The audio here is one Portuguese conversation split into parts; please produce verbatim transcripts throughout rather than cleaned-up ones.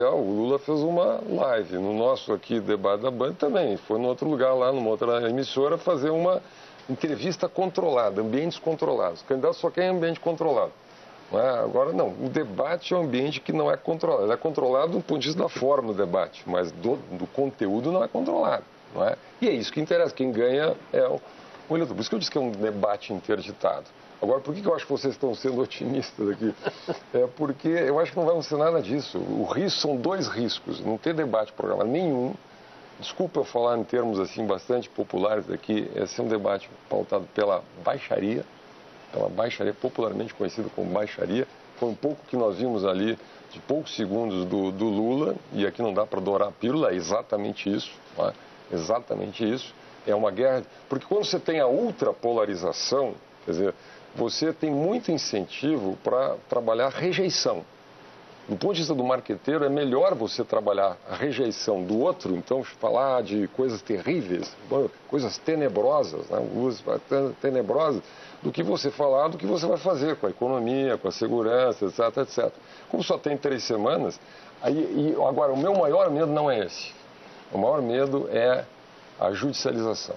O Lula fez uma live, no nosso aqui debate da Band também, foi em outro lugar lá, numa outra emissora, fazer uma entrevista controlada, ambientes controlados. O candidato só quer ambiente controlado. Não é? Agora, não, o debate é um ambiente que não é controlado. Ele é controlado do ponto de vista da forma do debate, mas do, do conteúdo não é controlado. Não é? E é isso que interessa, quem ganha é o, o eleitor. Por isso que eu disse que é um debate interditado. Agora, por que eu acho que vocês estão sendo otimistas aqui? É porque eu acho que não vai acontecer nada disso. O risco são dois riscos. Não ter debate programado nenhum. Desculpa eu falar em termos assim bastante populares aqui. Esse é um debate pautado pela baixaria, pela baixaria, popularmente conhecido como baixaria. Foi um pouco que nós vimos ali, de poucos segundos do, do Lula, e aqui não dá para dourar a pílula, é exatamente isso. Não é? Exatamente isso. É uma guerra. Porque quando você tem a ultrapolarização, quer dizer, você tem muito incentivo para trabalhar rejeição. Do ponto de vista do marqueteiro, é melhor você trabalhar a rejeição do outro, então falar de coisas terríveis, coisas tenebrosas, né? tenebrosas, do que você falar do que você vai fazer com a economia, com a segurança, etc, etcétera. Como só tem três semanas, aí, e agora o meu maior medo não é esse. O maior medo é a judicialização.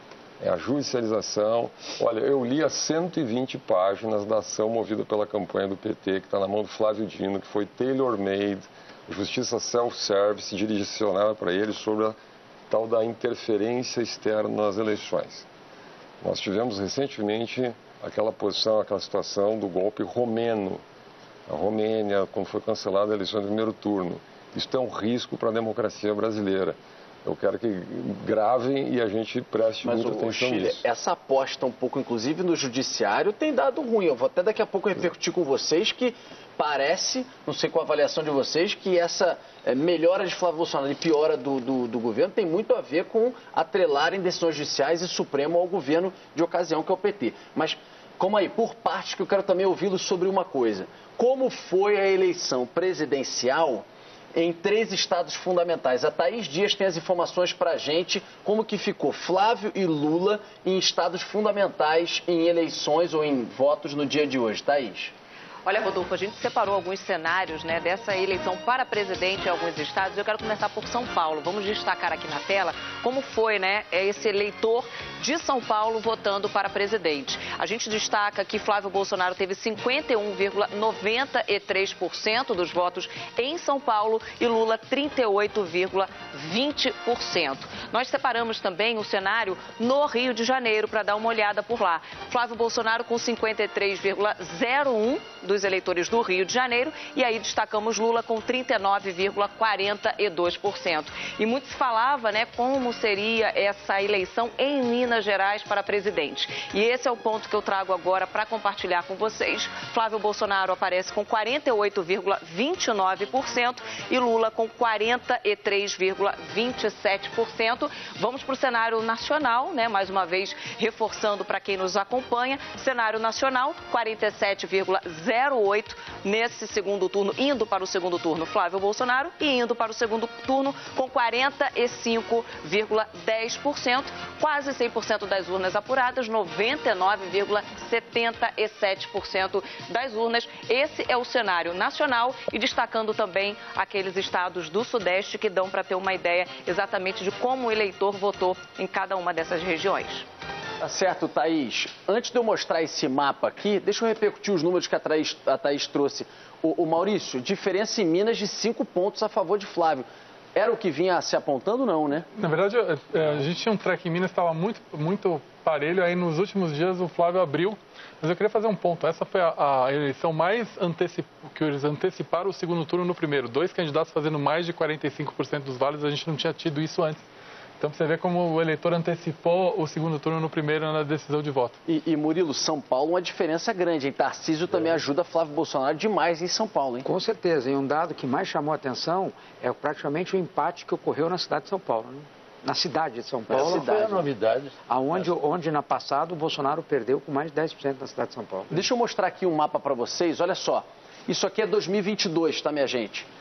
É a judicialização. Olha, eu li as cento e vinte páginas da ação movida pela campanha do P T, que está na mão do Flávio Dino, que foi tailor-made, justiça self-service, direcionada para ele sobre a tal da interferência externa nas eleições. Nós tivemos recentemente aquela posição, aquela situação do golpe romeno. A Romênia, quando foi cancelada a eleição do primeiro turno. Isso é um risco para a democracia brasileira. Eu quero que gravem e a gente preste Mas muita o, atenção Chile, nisso. Essa aposta um pouco, inclusive, no judiciário tem dado ruim. Eu vou até daqui a pouco repercutir com vocês que parece, não sei qual a avaliação de vocês, que essa é, melhora de Flávio Bolsonaro e piora do, do, do governo tem muito a ver com atrelarem decisões judiciais e Supremo ao governo de ocasião, que é o P T. Mas, como aí, por parte que eu quero também ouvi-lo sobre uma coisa. Como foi a eleição presidencial em três estados fundamentais? A Thaís Dias tem as informações para a gente, como que ficou Flávio e Lula em estados fundamentais em eleições ou em votos no dia de hoje. Thaís. Olha, Rodolfo, a gente separou alguns cenários, né, dessa eleição para presidente em alguns estados. Eu quero começar por São Paulo. Vamos destacar aqui na tela como foi, né, esse eleitor de São Paulo votando para presidente. A gente destaca que Flávio Bolsonaro teve cinquenta e um vírgula noventa e três por cento dos votos em São Paulo e Lula trinta e oito vírgula vinte por cento. Nós separamos também o cenário no Rio de Janeiro para dar uma olhada por lá. Flávio Bolsonaro com cinquenta e três vírgula zero um por cento dos eleitores do Rio de Janeiro, e aí destacamos Lula com trinta e nove vírgula quarenta e dois por cento. E muito se falava, né, como seria essa eleição em Minas Gerais para presidente. E esse é o ponto que eu trago agora para compartilhar com vocês. Flávio Bolsonaro aparece com quarenta e oito vírgula vinte e nove por cento e Lula com quarenta e três vírgula vinte e sete por cento. Vamos para o cenário nacional, né, mais uma vez reforçando para quem nos acompanha, cenário nacional, quarenta e sete vírgula zero oito nesse segundo turno, indo para o segundo turno Flávio Bolsonaro e indo para o segundo turno com quarenta e cinco vírgula dez por cento, quase cem por cento das urnas apuradas, noventa e nove vírgula setenta e sete por cento das urnas. Esse é o cenário nacional e destacando também aqueles estados do Sudeste que dão para ter uma ideia exatamente de como o eleitor votou em cada uma dessas regiões. Tá certo, Thaís. Antes de eu mostrar esse mapa aqui, deixa eu repercutir os números que a Thaís, a Thaís trouxe. O, o Maurício, diferença em Minas de cinco pontos a favor de Flávio. Era o que vinha se apontando, não, né? Na verdade, a gente tinha um track em Minas que estava muito, muito parelho. Aí nos últimos dias o Flávio abriu. Mas eu queria fazer um ponto. Essa foi a, a eleição mais antecip... que eles anteciparam o segundo turno no primeiro. Dois candidatos fazendo mais de quarenta e cinco por cento dos vales. A gente não tinha tido isso antes. Então, você vê como o eleitor antecipou o segundo turno no primeiro na decisão de voto. E, e Murilo, São Paulo, uma diferença grande, hein? Tarcísio também ajuda Flávio Bolsonaro demais em São Paulo, hein? Com certeza. E um dado que mais chamou a atenção é praticamente o empate que ocorreu na cidade de São Paulo, né? Na cidade de São Paulo. Essa foi a novidade. Aonde, onde, na passada, o Bolsonaro perdeu com mais de dez por cento na cidade de São Paulo. Deixa eu mostrar aqui um mapa para vocês. Olha só. Isso aqui é dois mil e vinte e dois, tá, minha gente?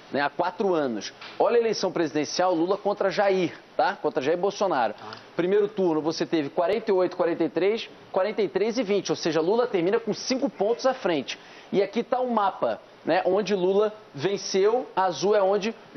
né, há quatro anos. Olha a eleição presidencial, Lula contra Jair, tá? Contra Jair Bolsonaro. Primeiro turno você teve quarenta e oito, quarenta e três, quarenta e três e vinte, ou seja, Lula termina com cinco pontos à frente. E aqui está o mapa, né, onde Lula venceu, azul é onde